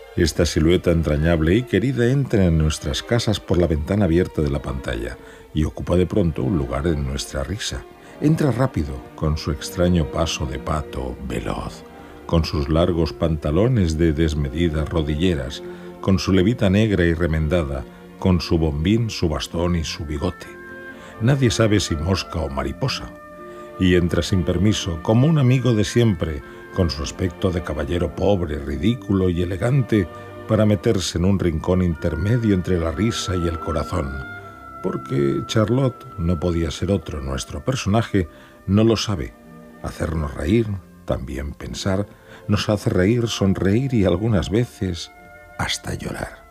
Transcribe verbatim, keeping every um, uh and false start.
Esta silueta entrañable y querida entra en nuestras casas por la ventana abierta de la pantalla y ocupa de pronto un lugar en nuestra risa. Entra rápido, con su extraño paso de pato veloz, con sus largos pantalones de desmedidas rodilleras, con su levita negra y remendada, con su bombín, su bastón y su bigote. Nadie sabe si mosca o mariposa. Y entra sin permiso, como un amigo de siempre, con su aspecto de caballero pobre, ridículo y elegante, para meterse en un rincón intermedio entre la risa y el corazón. Porque Charlotte, no podía ser otro nuestro personaje, no lo sabe. Hacernos reír, también pensar, nos hace reír, sonreír y algunas veces hasta llorar.